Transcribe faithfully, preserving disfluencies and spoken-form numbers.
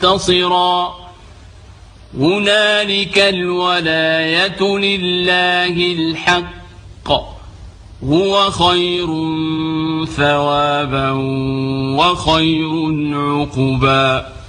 منتصرا هنالك الولاية لله الحق هو خير ثوابا وخير عقبا.